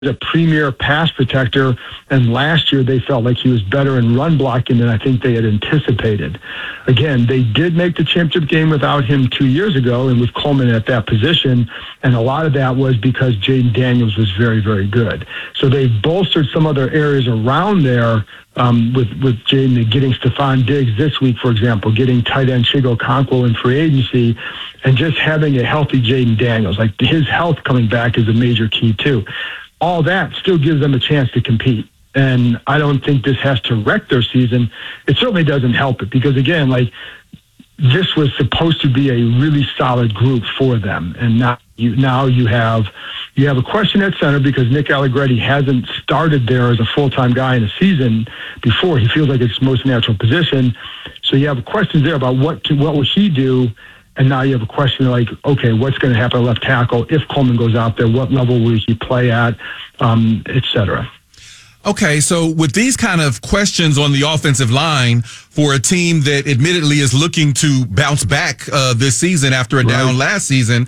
a premier pass protector, and last year they felt like he was better in run blocking than I think they had anticipated. Again, they did make the championship game without him 2 years ago and with Coleman at that position, and a lot of that was because Jaden Daniels was very, very good. So they bolstered some other areas around there with Jaden getting Stephon Diggs this week, for example, getting tight end Chigo Okonkwo in free agency, and just having a healthy Jaden Daniels. Like, his health coming back is a major key too. All that still gives them a chance to compete. And I don't think this has to wreck their season. It certainly doesn't help it because, again, like, this was supposed to be a really solid group for them. And now you have a question at center because Nick Allegretti hasn't started there as a full-time guy in a season before. He feels like it's his most natural position. So you have questions there about what will he do. And now you have a question like, okay, what's going to happen at left tackle if Coleman goes out there? What level will he play at, et cetera? Okay, so with these kind of questions on the offensive line for a team that admittedly is looking to bounce back this season after a down last season,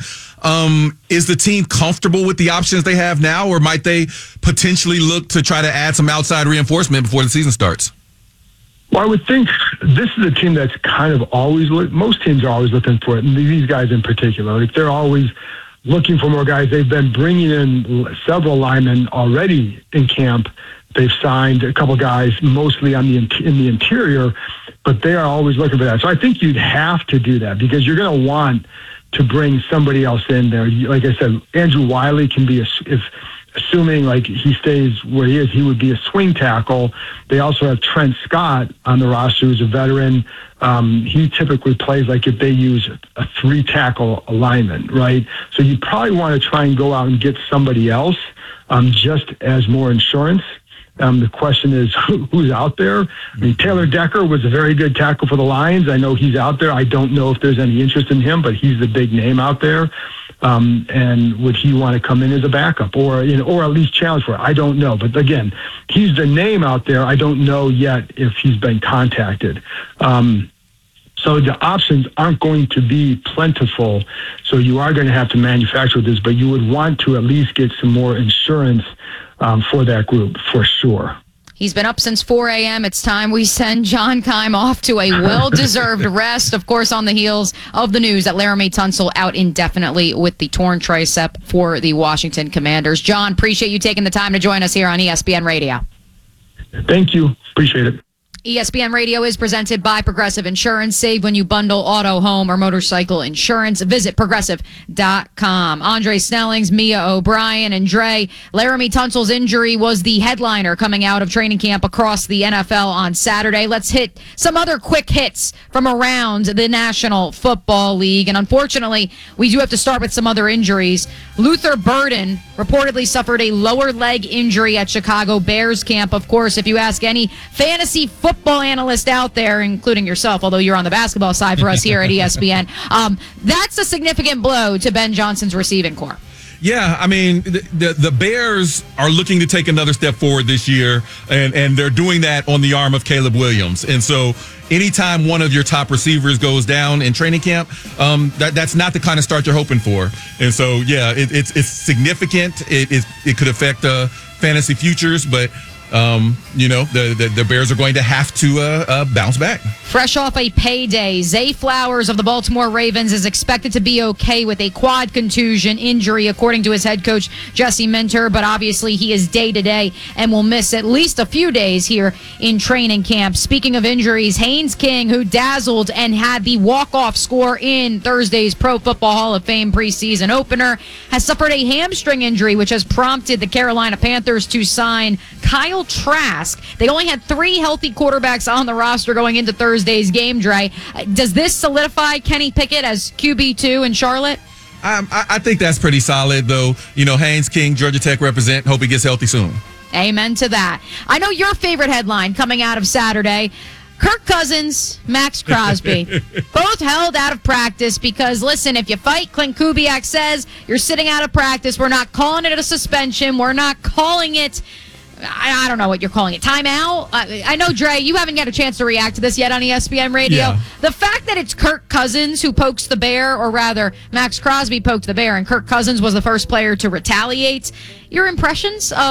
is the team comfortable with the options they have now, or might they potentially look to try to add some outside reinforcement before the season starts? Well, I would think this is a team that's kind of always, most teams are always looking for it, and these guys in particular. Like, they're always looking for more guys. They've been bringing in several linemen already in camp. They've signed a couple guys, mostly in the interior, but they are always looking for that. So I think you'd have to do that because you're going to want to bring somebody else in there. Like I said, Andrew Wiley can be assuming like he stays where he is, he would be a swing tackle. They also have Trent Scott on the roster, who's a veteran. He typically plays like if they use a 3-tackle alignment, right? So you probably want to try and go out and get somebody else just as more insurance. The question is who's out there. I mean, Taylor Decker was a very good tackle for the Lions. I know he's out there. I don't know if there's any interest in him, but he's the big name out there. And would he want to come in as a backup or at least challenge for it? I don't know. But again, he's the name out there. I don't know yet if he's been contacted. So the options aren't going to be plentiful. So you are going to have to manufacture this, but you would want to at least get some more insurance for that group for sure. He's been up since 4 a.m. It's time we send John Keim off to a well-deserved rest, of course, on the heels of the news that Laremy Tunsil out indefinitely with the torn tricep for the Washington Commanders. John, appreciate you taking the time to join us here on ESPN Radio. Thank you. Appreciate it. ESPN Radio is presented by Progressive Insurance. Save when you bundle auto, home, or motorcycle insurance. Visit Progressive.com. Andre Snellings, Mia O'Brien, and Dre. Laremy Tunsil's injury was the headliner coming out of training camp across the NFL on Saturday. Let's hit some other quick hits from around the National Football League. And unfortunately, we do have to start with some other injuries. Luther Burden reportedly suffered a lower leg injury at Chicago Bears camp. Of course, if you ask any fantasy football analyst out there, including yourself, although you're on the basketball side for us here at ESPN, that's a significant blow to Ben Johnson's receiving corps. Yeah, I mean, the Bears are looking to take another step forward this year, and they're doing that on the arm of Caleb Williams. And so anytime one of your top receivers goes down in training camp, that's not the kind of start you're hoping for. And so, yeah, it's significant. It could affect fantasy futures, but the Bears are going to have to bounce back. Fresh off a payday, Zay Flowers of the Baltimore Ravens is expected to be okay with a quad contusion injury, according to his head coach, Jesse Minter. But obviously, he is day-to-day and will miss at least a few days here in training camp. Speaking of injuries, Haynes King, who dazzled and had the walk-off score in Thursday's Pro Football Hall of Fame preseason opener, has suffered a hamstring injury, which has prompted the Carolina Panthers to sign Kyle Trask. They only had 3 healthy quarterbacks on the roster going into Thursday's game, Dre. Does this solidify Kenny Pickett as QB2 in Charlotte? I think that's pretty solid, though. Haynes King, Georgia Tech represent. Hope he gets healthy soon. Amen to that. I know your favorite headline coming out of Saturday. Kirk Cousins, Max Crosby, both held out of practice because, listen, if you fight, Clint Kubiak says you're sitting out of practice. We're not calling it a suspension. We're not calling it I don't know what you're calling it, timeout. I know, Dre, you haven't got a chance to react to this yet on ESPN Radio. Yeah. The fact that it's Kirk Cousins who pokes the bear, or rather, Max Crosby poked the bear, and Kirk Cousins was the first player to retaliate. Your impressions of